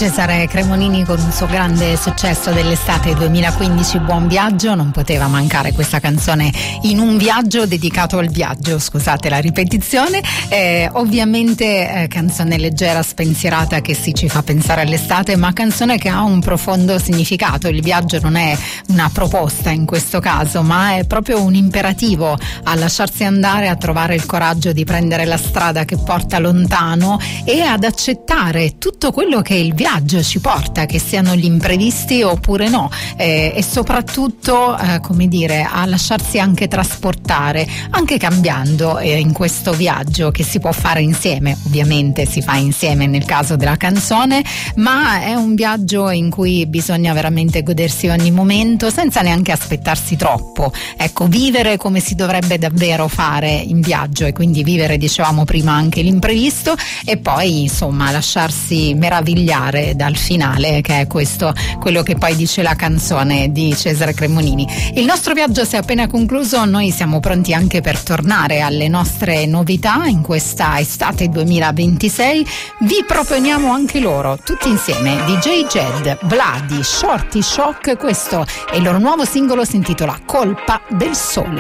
Cesare Cremonini con il suo grande successo dell'estate 2015, Buon Viaggio. Non poteva mancare questa canzone in un viaggio dedicato al viaggio, scusate la ripetizione. Ovviamente canzone leggera, spensierata, che sì, ci fa pensare all'estate, ma canzone che ha un profondo significato. Il viaggio non è una proposta in questo caso, ma è proprio un imperativo a lasciarsi andare, a trovare il coraggio di prendere la strada che porta lontano e ad accettare tutto quello che il viaggio ci porta, che siano gli imprevisti oppure no, e soprattutto come dire, a lasciarsi anche trasportare, anche cambiando in questo viaggio che si può fare insieme. Ovviamente si fa insieme nel caso della canzone, ma è un viaggio in cui bisogna veramente godersi ogni momento senza neanche aspettarsi troppo. Ecco, vivere come si dovrebbe davvero fare in viaggio, e quindi vivere, dicevamo prima, anche l'imprevisto, e poi insomma lasciarsi meravigliare dal finale, che è questo quello che poi dice la canzone di Cesare Cremonini. Il nostro viaggio si è appena concluso, noi siamo pronti anche per tornare alle nostre novità in questa estate 2026. Vi proponiamo anche loro, tutti insieme: DJ Jed, Vladi, Shorty Shock. Questo è il loro nuovo singolo, si intitola Colpa del Sole.